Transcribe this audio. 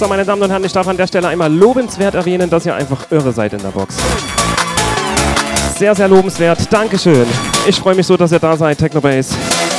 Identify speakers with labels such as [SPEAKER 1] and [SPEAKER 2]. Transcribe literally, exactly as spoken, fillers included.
[SPEAKER 1] So, meine Damen und Herren, ich darf an der Stelle einmal lobenswert erwähnen, dass ihr einfach irre seid in der Box. Sehr, sehr lobenswert. Dankeschön. Ich freue mich so, dass ihr da seid, Technobase.